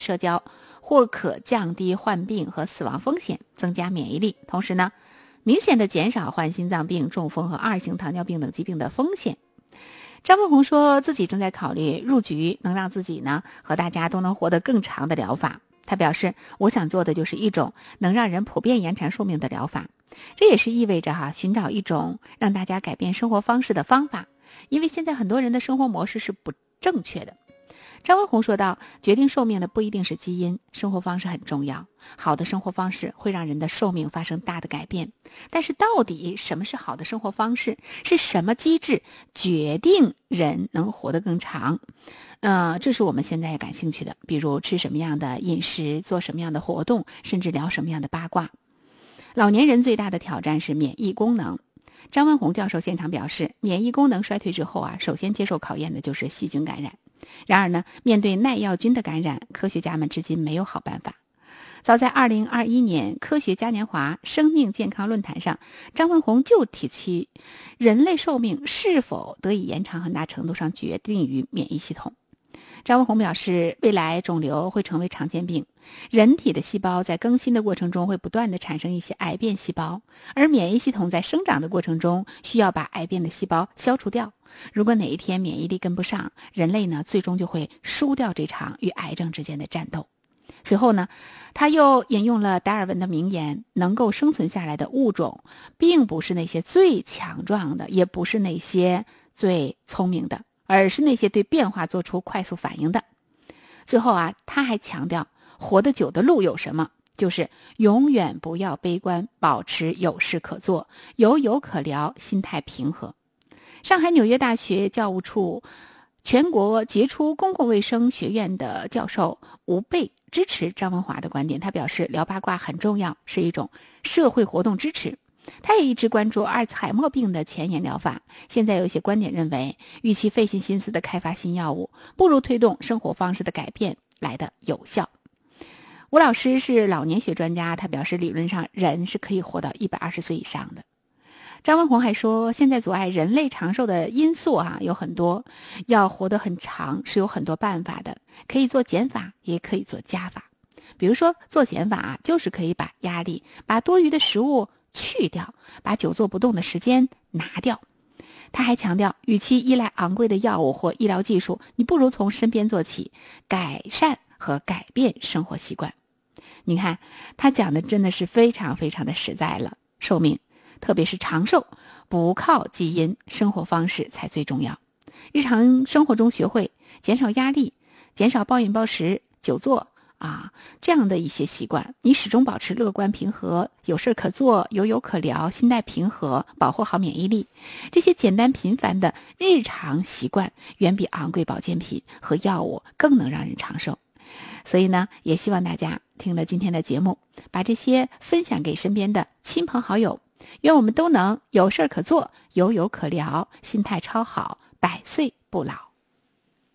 社交，或可降低患病和死亡风险，增加免疫力。同时呢，明显的减少患心脏病、中风和2型糖尿病等疾病的风险。张文宏说自己正在考虑入局能让自己呢和大家都能活得更长的疗法。他表示，我想做的就是一种能让人普遍延长寿命的疗法。这也是意味着寻找一种让大家改变生活方式的方法，因为现在很多人的生活模式是不正确的。张文宏说道，决定寿命的不一定是基因，生活方式很重要。好的生活方式会让人的寿命发生大的改变，但是到底什么是好的生活方式？是什么机制决定人能活得更长？这是我们现在感兴趣的，比如吃什么样的饮食，做什么样的活动，甚至聊什么样的八卦。老年人最大的挑战是免疫功能。张文宏教授现场表示，免疫功能衰退之后首先接受考验的就是细菌感染。然而呢，面对耐药菌的感染，科学家们至今没有好办法。早在2021年科学嘉年华生命健康论坛上，张文宏就提出，人类寿命是否得以延长很大程度上决定于免疫系统。张文宏表示，未来肿瘤会成为常见病，人体的细胞在更新的过程中会不断地产生一些癌变细胞，而免疫系统在生长的过程中需要把癌变的细胞消除掉。如果哪一天免疫力跟不上，人类呢最终就会输掉这场与癌症之间的战斗。随后呢，他又引用了达尔文的名言，能够生存下来的物种并不是那些最强壮的，也不是那些最聪明的，而是那些对变化做出快速反应的。最后他还强调，活得久的路有什么？就是永远不要悲观，保持有事可做，有可聊，心态平和。上海纽约大学教务处全国杰出公共卫生学院的教授吴贝支持张文华的观点，他表示，聊八卦很重要，是一种社会活动支持。他也一直关注阿尔茨海默病的前沿疗法。现在有一些观点认为，与其费尽心思的开发新药物，不如推动生活方式的改变来的有效。吴老师是老年学专家，他表示，理论上人是可以活到120岁以上的。张文宏还说，现在阻碍人类长寿的因素有很多，要活得很长是有很多办法的，可以做减法，也可以做加法。比如说做减法就是可以把压力、把多余的食物去掉，把久坐不动的时间拿掉。他还强调，与其依赖昂贵的药物或医疗技术，你不如从身边做起，改善和改变生活习惯。你看，他讲的真的是非常非常的实在了。寿命，特别是长寿，不靠基因，生活方式才最重要。日常生活中学会减少压力，减少暴饮暴食、久坐这样的一些习惯，你始终保持乐观平和，有事可做，有可聊，心态平和，保护好免疫力。这些简单平凡的日常习惯，远比昂贵保健品和药物更能让人长寿。所以呢，也希望大家听了今天的节目，把这些分享给身边的亲朋好友，愿我们都能有事可做，有可聊，心态超好，100岁不老。